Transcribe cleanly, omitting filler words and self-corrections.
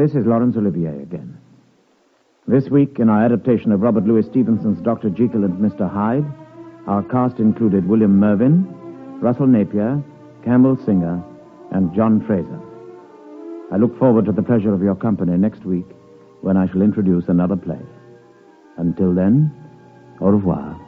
This is Laurence Olivier again. This week, in our adaptation of Robert Louis Stevenson's Dr. Jekyll and Mr. Hyde, our cast included William Mervyn, Russell Napier, Campbell Singer, and John Fraser. I look forward to the pleasure of your company next week when I shall introduce another play. Until then, au revoir.